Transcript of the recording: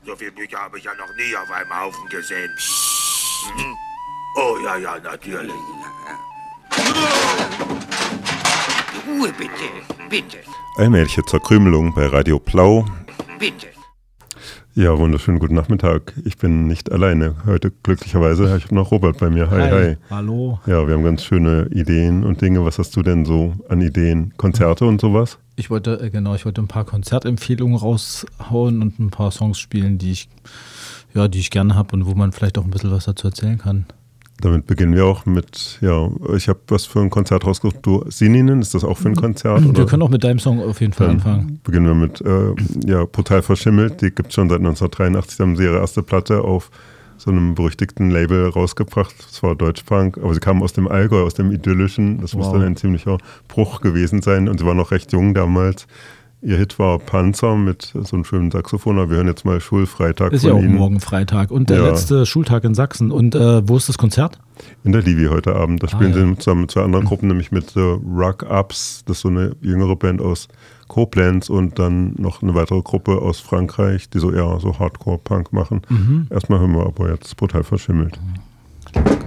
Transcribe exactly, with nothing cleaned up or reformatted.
So viele Bücher habe ich ja noch nie auf einem Haufen gesehen. Mhm. Oh ja, ja, natürlich. Ruhe bitte, bitte. Allmähliche Zerkrümelung bei Radio Plau. Bitte. Ja, wunderschönen guten Nachmittag. Ich bin nicht alleine heute, glücklicherweise. Ich habe noch Robert bei mir. Hi, hi, hi. Hallo. Ja, wir haben ganz schöne Ideen und Dinge. Was hast du denn so an Ideen? Konzerte und sowas? Ich wollte, äh, genau, ich wollte ein paar Konzertempfehlungen raushauen und ein paar Songs spielen, die ich, ja, die ich gerne habe und wo man vielleicht auch ein bisschen was dazu erzählen kann. Damit beginnen wir auch mit, ja, ich habe was für ein Konzert rausgesucht. Du, Sininen, ist das auch für ein Konzert? Wir oder? können auch mit deinem Song auf jeden Fall Dann anfangen. Beginnen wir mit, äh, ja, Brutal verschimmelt. Die gibt es schon seit neunzehnhundertdreiundachtzig. Da haben sie ihre erste Platte auf so einem berüchtigten Label rausgebracht. Das war Deutschpunk, aber sie kamen aus dem Allgäu, aus dem Idyllischen. Das muss Wow. dann ein ziemlicher Bruch gewesen sein. Und sie waren noch recht jung damals. Ihr Hit war Panzer mit so einem schönen Saxophon. Aber wir hören jetzt mal Schulfreitag Ist von ja auch Ihnen. morgen Freitag und der Ja. letzte Schultag in Sachsen. Und äh, wo ist das Konzert? In der Livi heute Abend. Da Ah, spielen ja. sie zusammen mit zwei anderen Gruppen, nämlich mit The Rock Ups. Das ist so eine jüngere Band aus Koblenz und dann noch eine weitere Gruppe aus Frankreich, die so eher so Hardcore-Punk machen. Mhm. Erstmal hören wir aber jetzt Brutal verschimmelt.